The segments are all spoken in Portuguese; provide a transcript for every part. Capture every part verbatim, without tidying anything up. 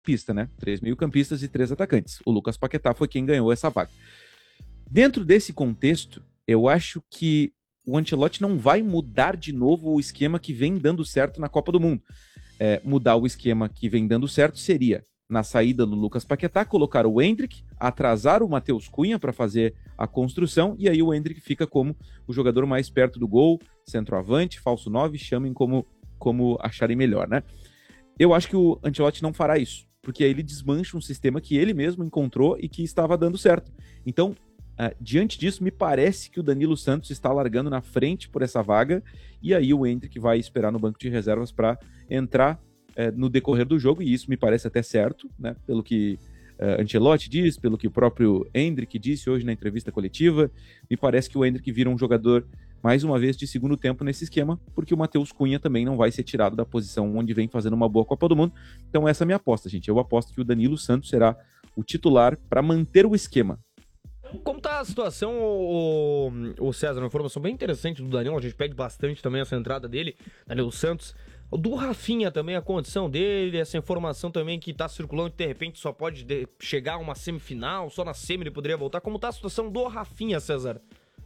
pista, né? Três meio-campistas e três atacantes. O Lucas Paquetá foi quem ganhou essa vaga. Dentro desse contexto, eu acho que o Ancelotti não vai mudar de novo o esquema que vem dando certo na Copa do Mundo. É, mudar o esquema que vem dando certo seria, na saída do Lucas Paquetá, colocar o Endrick, atrasar o Matheus Cunha para fazer a construção, e aí o Endrick fica como o jogador mais perto do gol, centroavante, falso nove, chamem como, como acharem melhor, né? Eu acho que o Ancelotti não fará isso, porque aí ele desmancha um sistema que ele mesmo encontrou e que estava dando certo. Então, uh, diante disso, me parece que o Danilo Santos está largando na frente por essa vaga, e aí o Endrick vai esperar no banco de reservas para entrar uh, no decorrer do jogo, e isso me parece até certo, né? Pelo que uh, Ancelotti diz, pelo que o próprio Endrick disse hoje na entrevista coletiva, me parece que o Endrick vira um jogador mais uma vez de segundo tempo nesse esquema, porque o Matheus Cunha também não vai ser tirado da posição onde vem fazendo uma boa Copa do Mundo. Então essa é a minha aposta, gente. Eu aposto que o Danilo Santos será o titular para manter o esquema. Como tá a situação, o, o César? Uma informação bem interessante do Danilo, a gente pede bastante também essa entrada dele, Danilo Santos. Do Rafinha também, a condição dele, essa informação também que tá circulando, que de repente só pode de, chegar a uma semifinal, só na semi ele poderia voltar. Como tá a situação do Rafinha, César?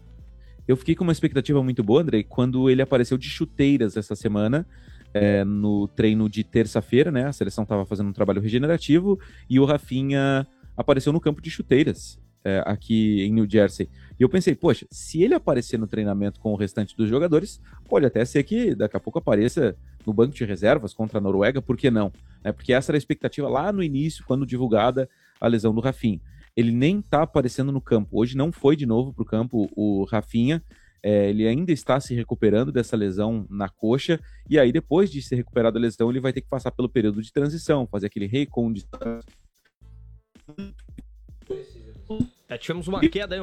Eu fiquei com uma expectativa muito boa, Andrei, quando ele apareceu de chuteiras essa semana, é, no treino de terça-feira, né? A seleção estava fazendo um trabalho regenerativo e o Rafinha apareceu no campo de chuteiras, é, aqui em New Jersey. E eu pensei, poxa, se ele aparecer no treinamento com o restante dos jogadores, pode até ser que daqui a pouco apareça no banco de reservas contra a Noruega, por que não? É, porque essa era a expectativa lá no início, quando divulgada a lesão do Rafinha. Ele nem tá aparecendo no campo. Hoje não foi de novo pro campo o Rafinha. É, ele ainda está se recuperando dessa lesão na coxa. E aí, depois de se recuperar da lesão, ele vai ter que passar pelo período de transição, fazer aquele recondicionamento. É, tivemos uma queda aí.